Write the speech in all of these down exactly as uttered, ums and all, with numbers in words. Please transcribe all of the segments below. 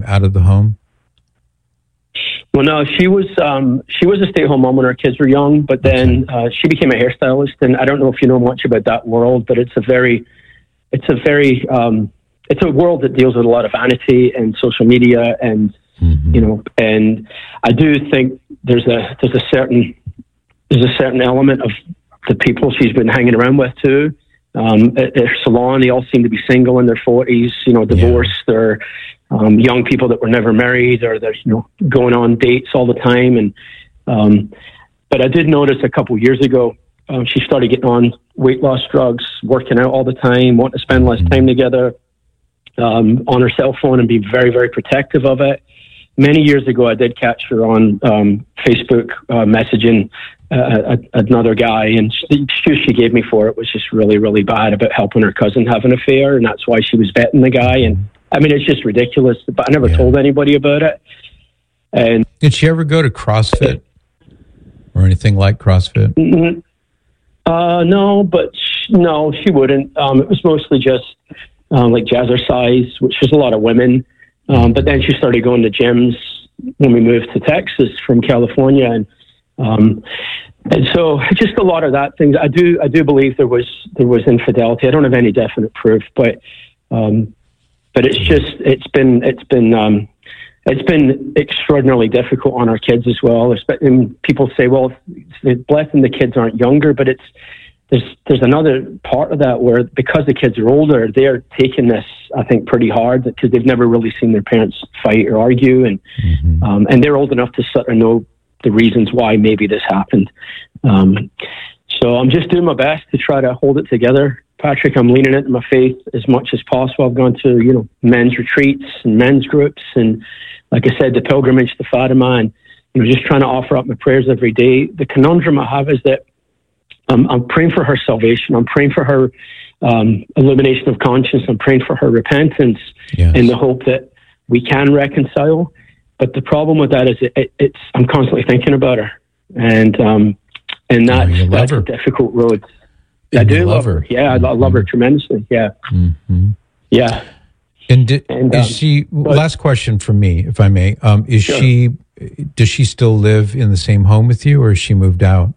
out of the home? Well, no, she was um, she was a stay-at-home mom when our kids were young, but then Okay. uh, she became a hairstylist, and I don't know if you know much about that world, but it's a very, it's a very, um, it's a world that deals with a lot of vanity and social media, and Mm-hmm. you know, and I do think there's a there's a certain there's a certain element of the people she's been hanging around with too. Um, at her salon, they all seem to be single in their forties, you know, divorced, yeah. or um, young people that were never married, or they're, you know, going on dates all the time. And um, but I did notice a couple of years ago, um, she started getting on weight loss drugs, working out all the time, wanting to spend less time together, um, on her cell phone, and be very, very protective of it. Many years ago, I did catch her on um, Facebook uh, messaging uh, another guy, and the excuse she gave me for it was just really, really bad about helping her cousin have an affair, and that's why she was vetting the guy. And I mean, it's just ridiculous, but I never yeah. told anybody about it. And did she ever go to CrossFit or anything like CrossFit? Mm-hmm. Uh, no, but sh- no, she wouldn't. Um, it was mostly just um, like jazzercise, which is a lot of women. Um, but then she started going to gyms when we moved to Texas from California, and um, and so just a lot of that things. I do I do believe there was there was infidelity. I don't have any definite proof, but um, but it's just it's been it's been um, it's been extraordinarily difficult on our kids as well. And people say, well, blessing the kids aren't younger, but it's There's there's another part of that where, because the kids are older, they're taking this, I think, pretty hard, because they've never really seen their parents fight or argue, and mm-hmm. um, and they're old enough to sort of know the reasons why maybe this happened. Um, so I'm just doing my best to try to hold it together, Patrick. I'm leaning into my faith as much as possible. I've gone to you know men's retreats and men's groups, and like I said, the pilgrimage to Fatima, and you know just trying to offer up my prayers every day. The conundrum I have is that Um, I'm praying for her salvation. I'm praying for her um, illumination of conscience. I'm praying for her repentance, yes. in the hope that we can reconcile. But the problem with that is it, it, it's I'm constantly thinking about her, and um, and that's, oh, that's a difficult road. And I do love love her. her. Yeah, mm-hmm. I love her tremendously. Yeah, mm-hmm. yeah. And, di- and is um, she? but, last question from me, if I may. Um, is sure. she? Does she still live in the same home with you, or has she moved out?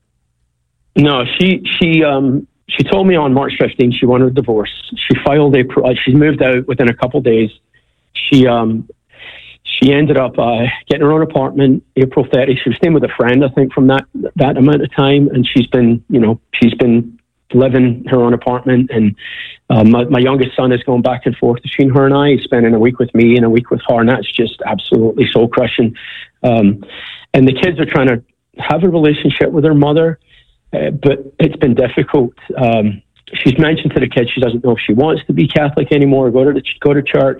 No, she she um she told me on March fifteenth she wanted a divorce. She filed a uh, she moved out within a couple of days. She um she ended up uh, getting her own apartment April thirtieth. She was staying with a friend, I think, from that that amount of time, and she's been you know she's been living her own apartment. And uh, my, my youngest son is going back and forth between her and I. He's spending a week with me and a week with her, and that's just absolutely soul crushing. Um, and the kids are trying to have a relationship with their mother. Uh, but it's been difficult. Um, she's mentioned to the kids she doesn't know if she wants to be Catholic anymore or go to the, go to church.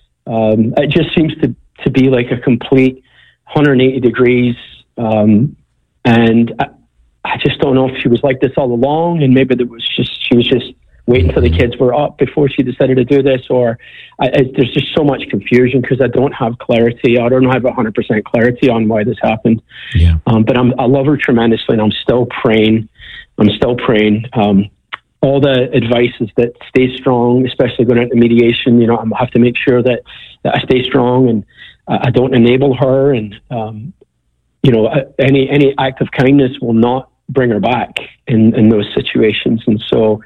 Um, it just seems to, to be like a complete one hundred eighty degrees. Um, and I, I just don't know if she was like this all along, and maybe there was just she was just waiting until the kids were up before she decided to do this, or I, I, there's just so much confusion because I don't have clarity. I don't have one hundred percent clarity on why this happened. Yeah. Um, but I'm, I love her tremendously, and I'm still praying. I'm still praying. Um, all the advice is that stay strong, especially going into mediation. You know, I have to make sure that, that I stay strong and uh, I don't enable her. And, um, you know, any, any act of kindness will not bring her back in, in those situations. And so,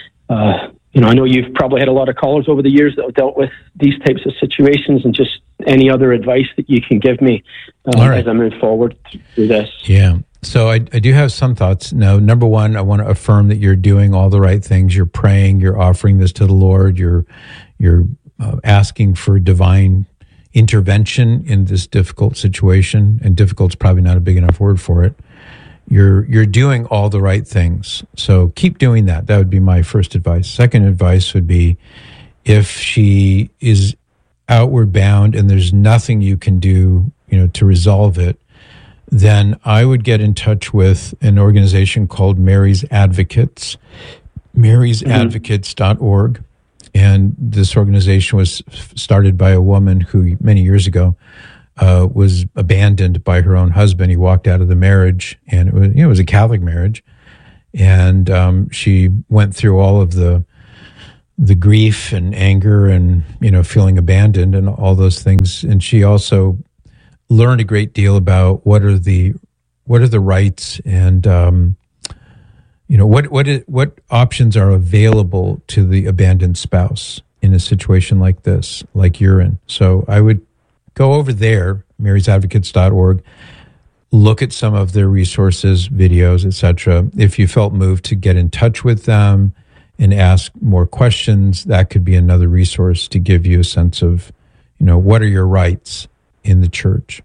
Uh, you know, I know you've probably had a lot of callers over the years that have dealt with these types of situations, and just any other advice that you can give me uh, right. as I move forward through this. Yeah. So I, I do have some thoughts. Now, number one, I want to affirm that you're doing all the right things. You're praying, you're offering this to the Lord. You're, you're uh, asking for divine intervention in this difficult situation, and difficult is probably not a big enough word for it. You're you're doing all the right things. So keep doing that. That would be my first advice. Second advice would be, if she is outward bound and there's nothing you can do, you know, to resolve it, then I would get in touch with an organization called Mary's Advocates, marys advocates dot org. And this organization was started by a woman who many years ago Uh, was abandoned by her own husband. He walked out of the marriage, and it was, you know, it was a Catholic marriage. And um, she went through all of the the grief and anger and, you know, feeling abandoned and all those things. And she also learned a great deal about what are the what are the rights and um, you know what what is, what options are available to the abandoned spouse in a situation like this, like you're in. So I would go over there, marys advocates dot org, look at some of their resources, videos, et cetera. If you felt moved to get in touch with them and ask more questions, that could be another resource to give you a sense of, you know, what are your rights in the church.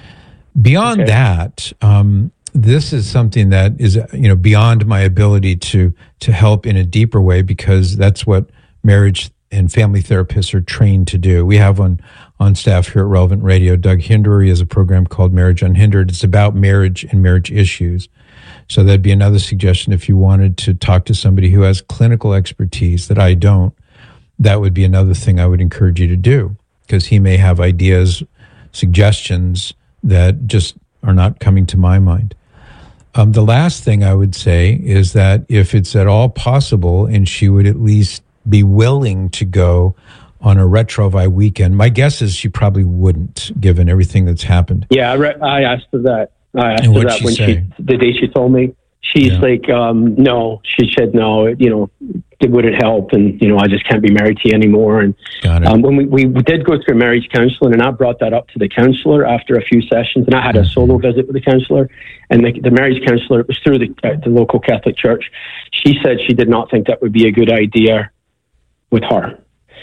Beyond okay. that, um, this is something that is, you know, beyond my ability to to help in a deeper way, because that's what marriage and family therapists are trained to do. We have one on staff here at Relevant Radio. Doug Hinderer has a program called Marriage Unhindered. It's about marriage and marriage issues. So that'd be another suggestion if you wanted to talk to somebody who has clinical expertise that I don't. That would be another thing I would encourage you to do, because he may have ideas, suggestions that just are not coming to my mind. Um, the last thing I would say is that if it's at all possible and she would at least be willing to go on a Retrovi weekend, my guess is she probably wouldn't, given everything that's happened. Yeah, I, re- I asked her that. I asked and her that she when say? she, the day she told me. She's yeah. like, um, no, she said, no, you know, it wouldn't help. And, you know, I just can't be married to you anymore. And Got it. Um, when we, we did go through marriage counseling, and I brought that up to the counselor after a few sessions, and I had a solo visit with the counselor, and the, the marriage counselor, it was through the, uh, the local Catholic church. She said she did not think that would be a good idea with her.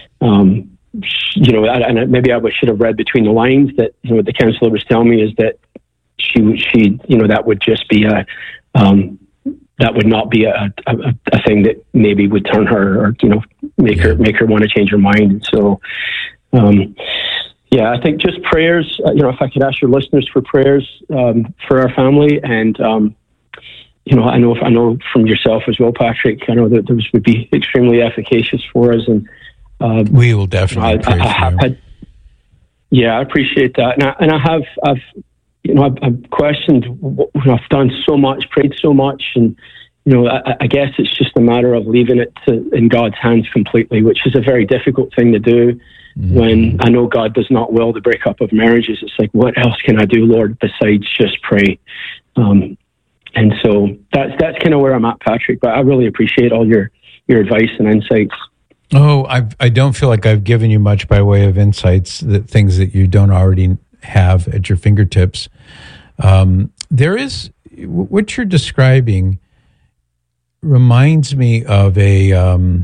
Um, you know, and maybe I should have read between the lines that, you know, what the counselor was telling me is that she, she, you know, that would just be a, um, that would not be a, a, a thing that maybe would turn her, or, you know, make yeah. her, make her want to change her mind. And so, um, yeah, I think just prayers, uh, you know, if I could ask your listeners for prayers, um, for our family. And, um, you know, I know, I know from yourself as well, Patrick, I know that those would be extremely efficacious for us. And, uh, we will definitely I, pray I, I for have you. had, yeah, I appreciate that. And I, and I have, I've, you know, I've, I've questioned, you know, I've done so much, prayed so much, and, you know, I, I guess it's just a matter of leaving it to, in God's hands completely, which is a very difficult thing to do mm-hmm. when I know God does not will the breakup of marriages. It's like, what else can I do, Lord, besides just pray? Um, and so that's that's kind of where I'm at, Patrick, but I really appreciate all your, your advice and insights. Oh, I I don't feel like I've given you much by way of insights, that things that you don't already have at your fingertips. Um, there is, what you're describing reminds me of a um,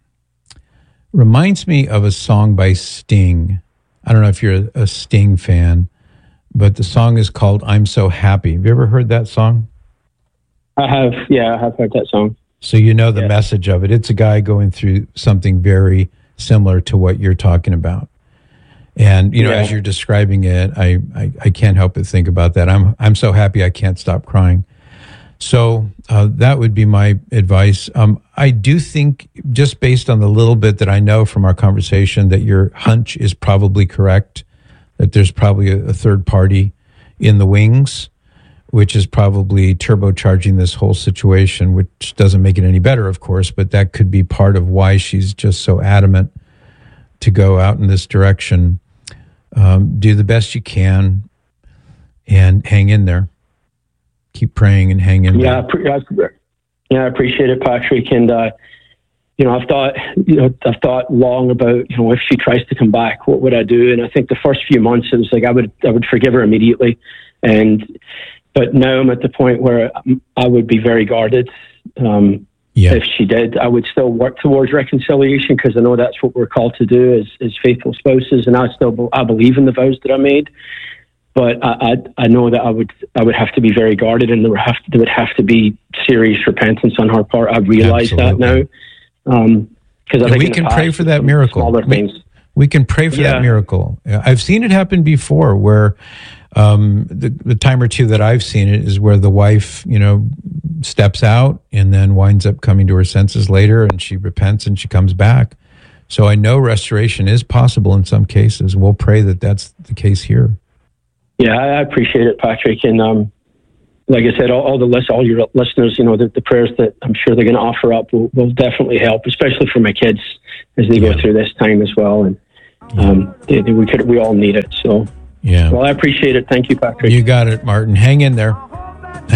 reminds me of a song by Sting. I don't know if you're a Sting fan, but the song is called "I'm So Happy." Have you ever heard that song? I have, yeah, I have heard that song. So you know the yeah. message of it. It's a guy going through something very similar to what you're talking about. And, you know, yeah. as you're describing it, I, I, I can't help but think about that. I'm I'm so happy I can't stop crying. So uh, that would be my advice. Um, I do think, just based on the little bit that I know from our conversation, that your hunch is probably correct, that there's probably a, a third party in the wings, which is probably turbocharging this whole situation, which doesn't make it any better, of course, but that could be part of why she's just so adamant to go out in this direction. Um, do the best you can and hang in there. Keep praying and hang in yeah, there. I, yeah, I appreciate it, Patrick. And, uh, you know, I've thought, you know, I've thought long about, you know, if she tries to come back, what would I do? And I think the first few months, it was like, I would, I would forgive her immediately. And, but now I'm at the point where I would be very guarded. Um, Yeah. If she did, I would still work towards reconciliation, because I know that's what we're called to do as, as faithful spouses. And I still I believe in the vows that I made, but I, I I know that I would I would have to be very guarded, and there would have to, there would have to be serious repentance on her part. I realize Absolutely. that now. Um, because I think we can pray for that miracle. Smaller we, things. we can pray for yeah. that miracle. I've seen it happen before, where um, the, the time or two that I've seen it is where the wife, you know, steps out and then winds up coming to her senses later, and she repents and she comes back. So I know restoration is possible in some cases. We'll pray that that's the case here. Yeah, I appreciate it, Patrick. And, um, like I said, all, all the list, all your listeners, you know, the, the prayers that I'm sure they're going to offer up will, will definitely help, especially for my kids as they yeah. go through this time as well. And um, they, they, we could, we all need it. So, yeah. Well, I appreciate it. Thank you, Patrick. You got it, Martin. Hang in there.